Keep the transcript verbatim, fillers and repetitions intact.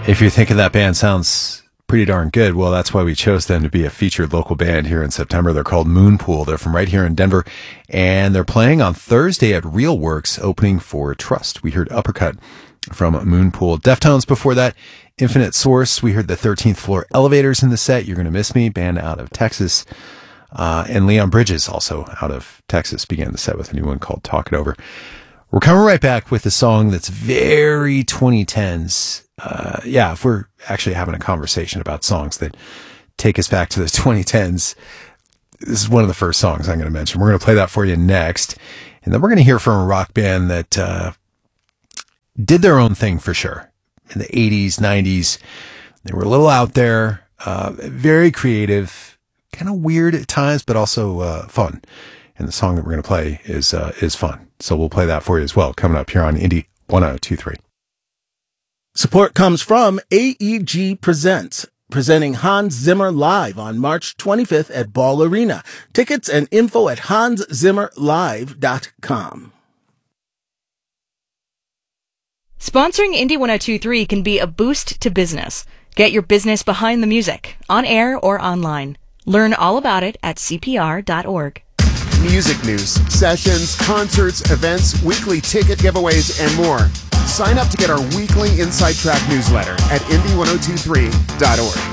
If you're thinking that band sounds pretty darn good, well, that's why we chose them to be a featured local band here in September. They're called Moonpool. They're from right here in Denver, and they're playing on Thursday at Real Works, opening for Trust. We heard Uppercut from Moonpool. Deftones before that, Infinite Source. We heard the thirteenth Floor Elevators in the set. You're Gonna Miss Me, band out of Texas. Uh, and Leon Bridges, also out of Texas, began the set with a new one called Talk It Over. We're coming right back with a song that's very twenty tens. Uh, yeah, if we're actually having a conversation about songs that take us back to the twenty tens, this is one of the first songs I'm going to mention. We're going to play that for you next. And then we're going to hear from a rock band that uh, did their own thing for sure. In the eighties, nineties, they were a little out there, uh, very creative, kind of weird at times, but also uh, fun. And the song that we're going to play is uh, is fun. So we'll play that for you as well, coming up here on Indie one oh two three. Support comes from A E G Presents, presenting Hans Zimmer live on March twenty-fifth at Ball Arena. Tickets and info at hans zimmer live dot com. Sponsoring Indie one oh two three can be a boost to business. Get your business behind the music, on air or online. Learn all about it at c p r dot org. Music news, sessions, concerts, events, weekly ticket giveaways, and more. Sign up to get our weekly Inside Track newsletter at indie one oh two three dot org.